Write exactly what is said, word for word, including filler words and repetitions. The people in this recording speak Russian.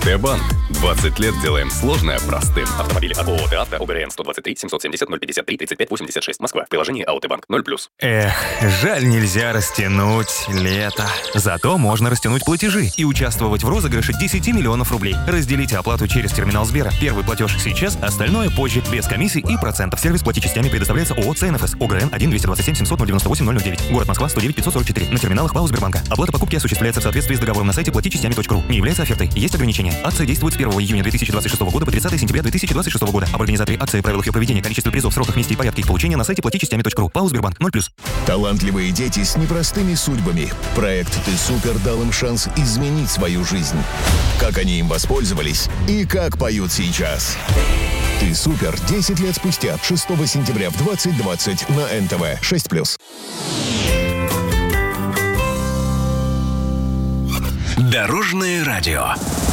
АОТ-банк. двадцать лет делаем сложное простым. Автомобили от ООО «ТАВТО», ОГРН сто двадцать три семьсот семьдесят ноль пятьдесят три тридцать пять восемьдесят шесть, Москва. Приложение АОТ-банк ноль плюс. Эх, жаль, нельзя растянуть лето. Зато можно растянуть платежи и участвовать в розыгрыше десять миллионов рублей. Разделите оплату через терминал Сбера. Первый платеж сейчас, остальное позже, без комиссий и процентов. Сервис плати частями предоставляется ООО «ЦНФС», ОГРН один двести двадцать семь семьсот девяносто восемь ноль девять. Город Москва, сто девять пятьсот сорок четыре. На терминалах ПАО Сбербанка. Оплата покупки осуществляется в соответствии с договором на сайте плати частями точка ру. Не является офертой. Есть ограничения. Акция действует с первого июня две тысячи двадцать шестого года по тридцатое сентября две тысячи двадцать шестого года. Об организаторе акции, правилах ее проведения, количестве призов, сроках, месте и порядке их получения на сайте плати частями точка ру. ПАО Сбербанк ноль плюс. Талантливые дети с непростыми судьбами. Проект «Ты супер» дал им шанс изменить свою жизнь. Как они им воспользовались и как поют сейчас. «Ты супер» десять лет спустя, шестого сентября в двадцать двадцать на эн тэ вэ шесть плюс. Дорожное радио.